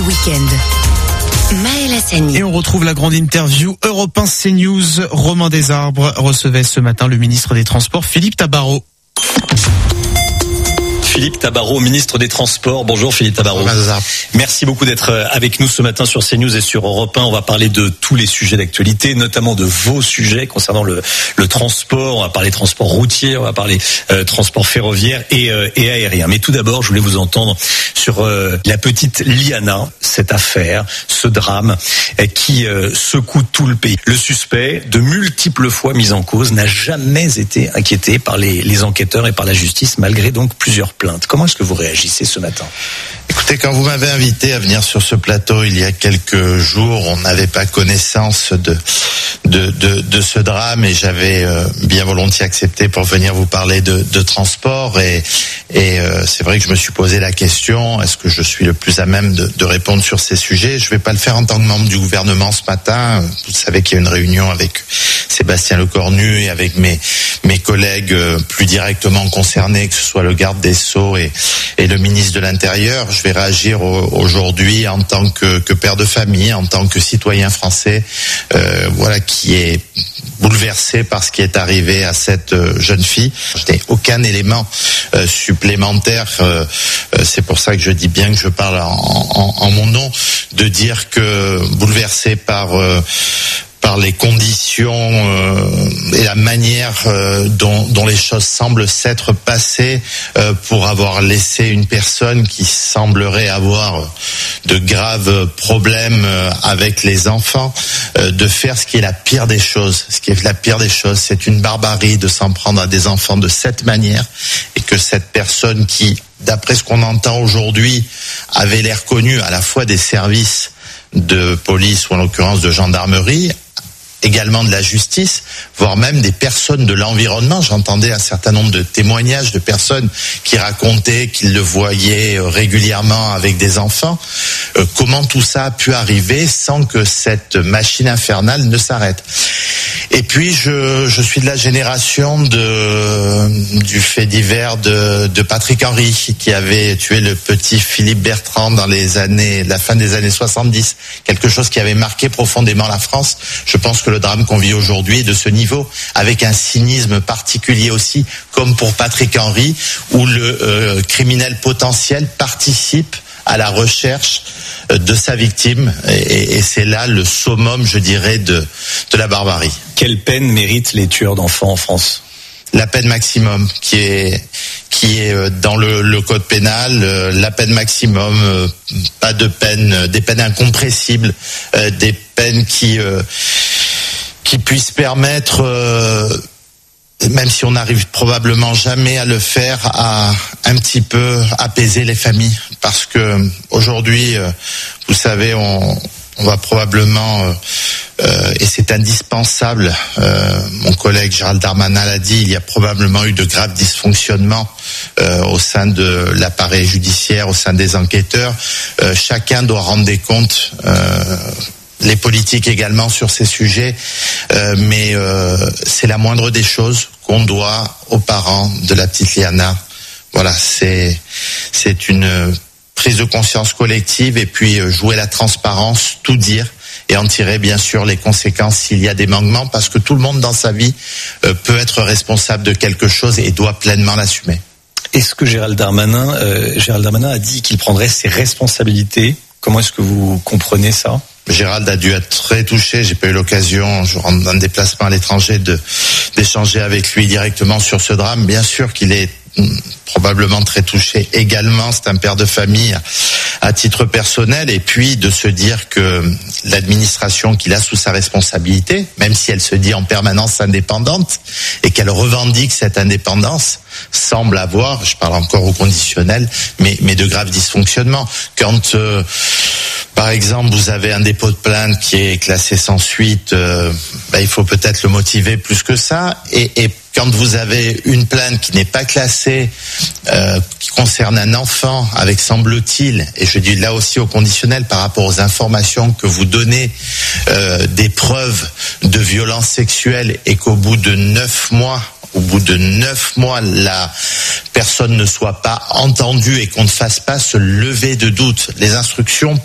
week-end. Maël Hassani. Et on retrouve la grande interview Europe 1 CNews. Romain Desarbres recevait ce matin le ministre des Transports, Philippe Tabarot. Philippe Tabarot, ministre des Transports. Bonjour Philippe Tabarot. Merci beaucoup d'être avec nous ce matin sur CNews et sur Europe 1. On va parler de tous les sujets d'actualité, notamment de vos sujets concernant le transport. On va parler transport routier, on va parler transport ferroviaire et aérien. Mais tout d'abord, je voulais vous entendre sur la petite Liana, cette affaire, ce drame qui secoue tout le pays. Le suspect, de multiples fois mis en cause, n'a jamais été inquiété par les enquêteurs et par la justice, malgré donc plusieurs plaintes. Comment est-ce que vous réagissez ce matin ? Écoutez, quand vous m'avez invité à venir sur ce plateau il y a quelques jours, on n'avait pas connaissance de ce drame et j'avais bien volontiers accepté pour venir vous parler de transport et c'est vrai que je me suis posé la question, est-ce que je suis le plus à même de répondre sur ces sujets ? Je vais pas le faire en tant que membre du gouvernement ce matin. Vous savez qu'il y a une réunion avec Sébastien Lecornu et avec mes collègues plus directement concernés, que ce soit le garde des Sceaux et le ministre de l'Intérieur. Je vais réagir aujourd'hui en tant que père de famille, en tant que citoyen français, qui est bouleversé par ce qui est arrivé à cette jeune fille. Je n'ai aucun élément supplémentaire. C'est pour ça que je dis bien que je parle en mon nom, de dire que bouleversé par les conditions et la manière dont les choses semblent s'être passées pour avoir laissé une personne qui semblerait avoir de graves problèmes avec les enfants de faire ce qui est la pire des choses. Ce qui est la pire des choses, c'est une barbarie de s'en prendre à des enfants de cette manière et que cette personne qui, d'après ce qu'on entend aujourd'hui, avait l'air connue à la fois des services de police ou en l'occurrence de gendarmerie, également de la justice, voire même des personnes de l'environnement. J'entendais un certain nombre de témoignages de personnes qui racontaient qu'ils le voyaient régulièrement avec des enfants. Comment tout ça a pu arriver sans que cette machine infernale ne s'arrête ? Et puis je suis de la génération du fait divers de Patrick Henry, qui avait tué le petit Philippe Bertrand dans la fin des années 70, quelque chose qui avait marqué profondément la France. Je pense que le drame qu'on vit aujourd'hui est de ce niveau, avec un cynisme particulier aussi, comme pour Patrick Henry, où le criminel potentiel participe à la recherche de sa victime, et c'est là le summum, je dirais, de la barbarie. Quelle peine méritent les tueurs d'enfants en France ? La peine maximum qui est dans le code pénal, la peine maximum, pas de peine, des peines incompressibles, des peines qui puissent permettre, même si on n'arrive probablement jamais à le faire, à un petit peu apaiser les familles. Parce que aujourd'hui, vous savez, on va probablement, et c'est indispensable, mon collègue Gérald Darmanin l'a dit, il y a probablement eu de graves dysfonctionnements au sein de l'appareil judiciaire, au sein des enquêteurs. Chacun doit rendre des comptes, les politiques également, sur ces sujets, mais c'est la moindre des choses qu'on doit aux parents de la petite Liana. Voilà, c'est une prise de conscience collective, et puis jouer la transparence, tout dire et en tirer bien sûr les conséquences s'il y a des manquements, parce que tout le monde dans sa vie peut être responsable de quelque chose et doit pleinement l'assumer. Est-ce que Gérald Darmanin a dit qu'il prendrait ses responsabilités ? Comment est-ce que vous comprenez ça ? Gérald a dû être très touché. J'ai pas eu l'occasion, je rentre d'un déplacement à l'étranger, d'échanger avec lui directement sur ce drame. Bien sûr qu'il est probablement très touché également. C'est un père de famille à titre personnel, et puis de se dire que l'administration qu'il a sous sa responsabilité, même si elle se dit en permanence indépendante et qu'elle revendique cette indépendance, semble avoir, je parle encore au conditionnel, mais de graves dysfonctionnements. Quand par exemple, vous avez un dépôt de plainte qui est classé sans suite, il faut peut-être le motiver plus que ça. Et quand vous avez une plainte qui n'est pas classée, qui concerne un enfant, avec, semble-t-il, et je dis là aussi au conditionnel, par rapport aux informations que vous donnez, des preuves de violences sexuelles, et qu'au bout de 9 mois, la personne ne soit pas entendue et qu'on ne fasse pas se lever de doute. Les instructions